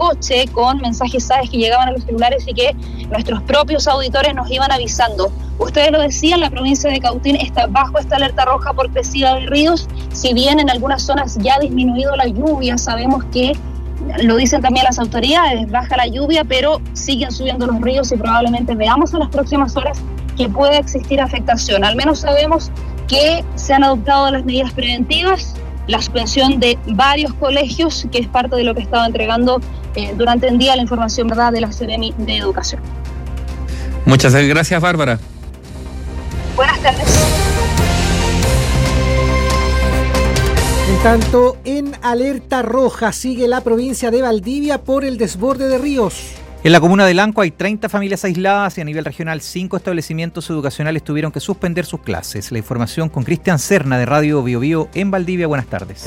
coche con mensajes SAES que llegaban a los celulares y que nuestros propios auditores nos iban avisando. Ustedes lo decían, la provincia de Cautín está bajo esta alerta roja por crecida de ríos. Si bien en algunas zonas ya ha disminuido la lluvia, sabemos que, lo dicen también las autoridades, baja la lluvia, pero siguen subiendo los ríos y probablemente veamos en las próximas horas que puede existir afectación. Al menos sabemos que se han adoptado las medidas preventivas, la suspensión de varios colegios, que es parte de lo que estaba entregando durante el día la información, ¿verdad?, de la Seremi de Educación. Muchas gracias, Bárbara. Buenas tardes. En tanto, en alerta roja sigue la provincia de Valdivia por el desborde de ríos. En la comuna de Lanco hay 30 familias aisladas y a nivel regional 5 establecimientos educacionales tuvieron que suspender sus clases. La información con Cristian Serna de Radio Biobío en Valdivia. Buenas tardes.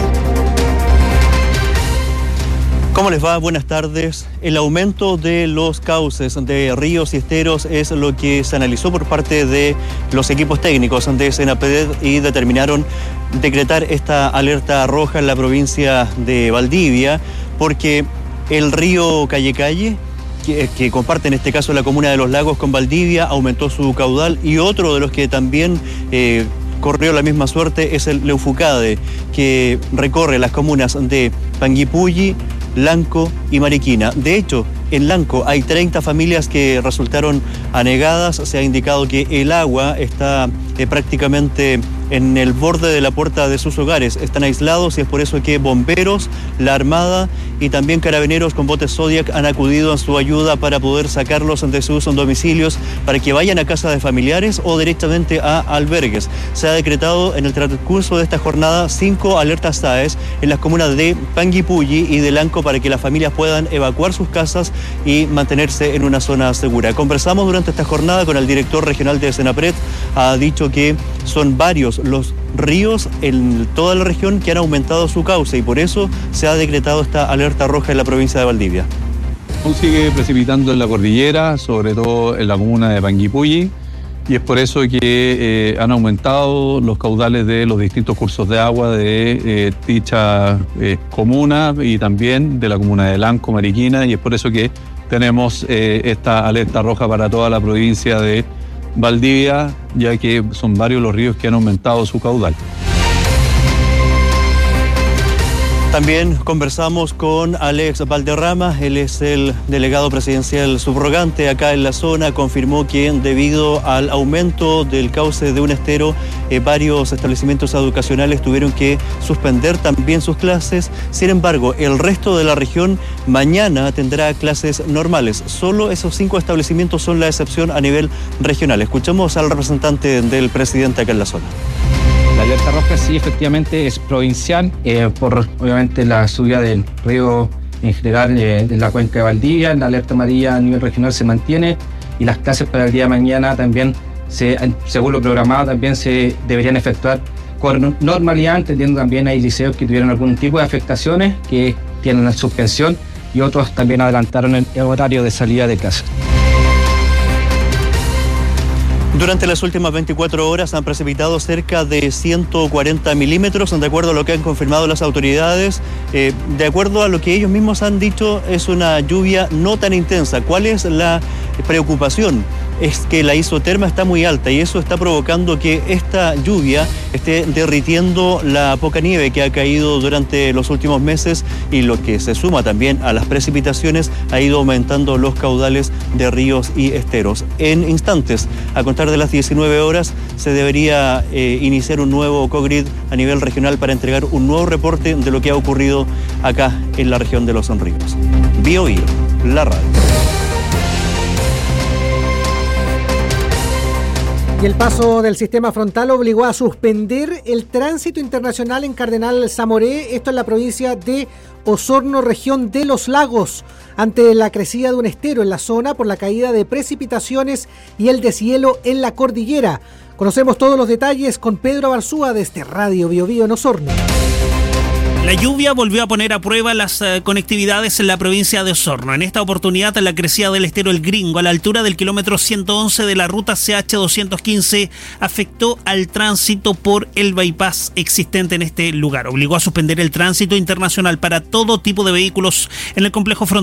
¿Cómo les va? Buenas tardes. El aumento de los cauces de ríos y esteros es lo que se analizó por parte de los equipos técnicos de Senapred y determinaron decretar esta alerta roja en la provincia de Valdivia porque el río Calle, que comparte en este caso la comuna de Los Lagos con Valdivia, aumentó su caudal, y otro de los que también corrió la misma suerte es el Leufucade, que recorre las comunas de Panguipulli, Lanco y Mariquina. De hecho, en Lanco hay 30 familias que resultaron anegadas. Se ha indicado que el agua está prácticamente en el borde de la puerta de sus hogares. Están aislados y es por eso que bomberos, la Armada y también carabineros con botes Zodiac han acudido a su ayuda para poder sacarlos de sus domicilios para que vayan a casa de familiares o directamente a albergues. Se ha decretado en el transcurso de esta jornada 5 alertas SAES en las comunas de Panguipulli y de Lanco para que las familias puedan evacuar sus casas y mantenerse en una zona segura. Conversamos durante esta jornada con el director regional de Senapred. Ha dicho que son varios los ríos en toda la región que han aumentado su cauce y por eso se ha decretado esta alerta roja en la provincia de Valdivia. Sigue precipitando en la cordillera, sobre todo en la comuna de Panguipulli, y es por eso que han aumentado los caudales de los distintos cursos de agua de dicha comuna y también de la comuna de Lanco, Mariquina, y es por eso que tenemos esta alerta roja para toda la provincia de Valdivia, ya que son varios los ríos que han aumentado su caudal. También conversamos con Alex Valderrama, él es el delegado presidencial subrogante acá en la zona. Confirmó que debido al aumento del cauce de un estero, varios establecimientos educacionales tuvieron que suspender también sus clases. Sin embargo, el resto de la región mañana tendrá clases normales. Solo esos 5 establecimientos son la excepción a nivel regional. Escuchamos al representante del presidente acá en la zona. La alerta roja sí, efectivamente, es provincial, por obviamente la subida del río en general de la cuenca de Valdivia. La alerta amarilla a nivel regional se mantiene y las clases para el día de mañana también, según lo programado, también se deberían efectuar con normalidad, entendiendo también hay liceos que tuvieron algún tipo de afectaciones que tienen la suspensión y otros también adelantaron el horario de salida de clase. Durante las últimas 24 horas han precipitado cerca de 140 milímetros, de acuerdo a lo que han confirmado las autoridades. De acuerdo a lo que ellos mismos han dicho, es una lluvia no tan intensa. ¿Cuál es la preocupación? Es que la isoterma está muy alta y eso está provocando que esta lluvia esté derritiendo la poca nieve que ha caído durante los últimos meses, y lo que se suma también a las precipitaciones ha ido aumentando los caudales de ríos y esteros. En instantes, a contar de las 19 horas, se debería iniciar un nuevo COGRID a nivel regional para entregar un nuevo reporte de lo que ha ocurrido acá en la región de los ríos. Biobío, la radio. Y el paso del sistema frontal obligó a suspender el tránsito internacional en Cardenal Zamoré, esto en la provincia de Osorno, región de Los Lagos, ante la crecida de un estero en la zona por la caída de precipitaciones y el deshielo en la cordillera. Conocemos todos los detalles con Pedro Barzúa desde Radio Biobío en Osorno. La lluvia volvió a poner a prueba las conectividades en la provincia de Osorno. En esta oportunidad, la crecida del estero El Gringo, a la altura del kilómetro 111 de la ruta CH215, afectó al tránsito por el bypass existente en este lugar. Obligó a suspender el tránsito internacional para todo tipo de vehículos en el complejo frontal